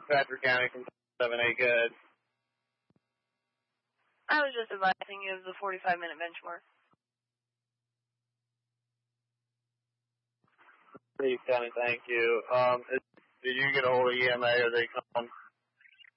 Patrick County from 7A, good. I was just advising you of the 45-minute benchmark. Please, County, thank you. Did you get a hold of EMA or they come?